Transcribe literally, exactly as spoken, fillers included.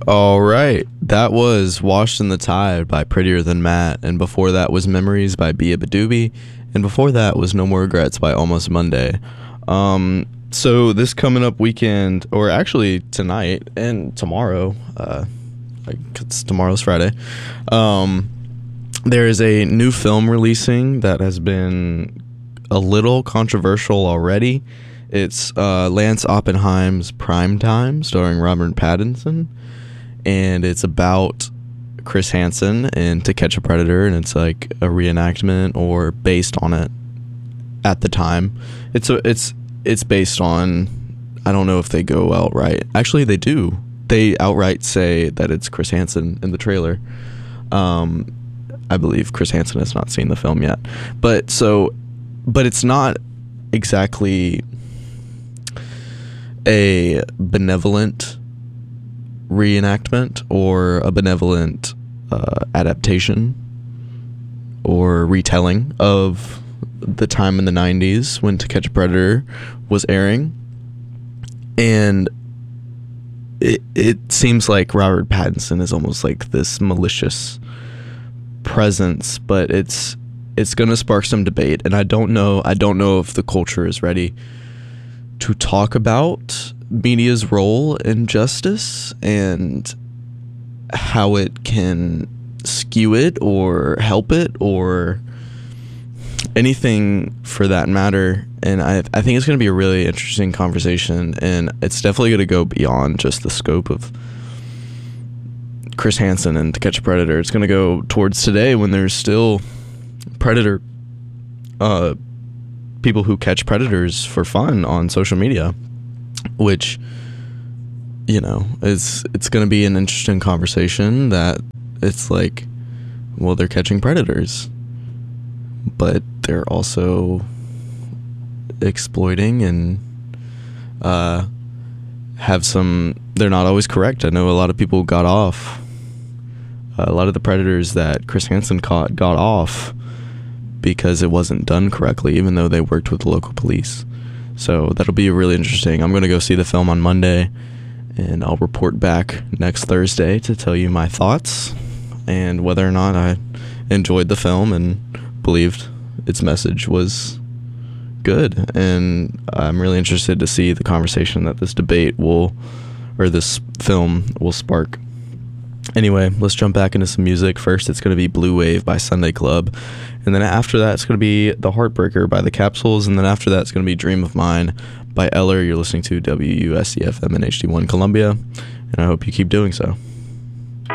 All right, that was Washed in the Tide by Prettier Than Matt, and before that was Memories by Bia Badoobie, and before that was No More Regrets by Almost Monday. Um, so this coming up weekend, or actually tonight and tomorrow, uh, like it's tomorrow's Friday, um, there is a new film releasing that has been a little controversial already. It's uh, Lance Oppenheim's Prime Time, starring Robert Pattinson. And it's about Chris Hansen in To Catch a Predator, and it's like a reenactment or based on it at the time. It's a, it's it's based on, I don't know if they go outright. Actually, they do. They outright say that it's Chris Hansen in the trailer. Um, I believe Chris Hansen has not seen the film yet, but so, but it's not exactly a benevolent reenactment or a benevolent uh, adaptation or retelling of the time in the nineties when To Catch a Predator was airing. And it it seems like Robert Pattinson is almost like this malicious presence, but it's it's going to spark some debate, and I don't know I don't know if the culture is ready to talk about media's role in justice and how it can skew it or help it or anything for that matter. And I I think it's going to be a really interesting conversation, and it's definitely going to go beyond just the scope of Chris Hansen and To Catch a Predator. It's going to go towards today when there's still predator uh people who catch predators for fun on social media, which, you know, is it's going to be an interesting conversation. That it's like, well, they're catching predators, but they're also exploiting and uh, have some, they're not always correct. I know a lot of people got off. Uh, a lot of the predators that Chris Hansen caught got off because it wasn't done correctly, even though they worked with the local police. So that'll be really interesting. I'm going to go see the film on Monday, and I'll report back next Thursday to tell you my thoughts and whether or not I enjoyed the film and believed its message was good. And I'm really interested to see the conversation that this debate will, or this film will spark. Anyway, let's jump back into some music. First, it's going to be Blue Wave by Sunday Club. And then after that, it's going to be The Heartbreaker by The Capsules. And then after that, it's going to be Dream of Mine by Eller. You're listening to W U S C F M and H D one Columbia. And I hope you keep doing so.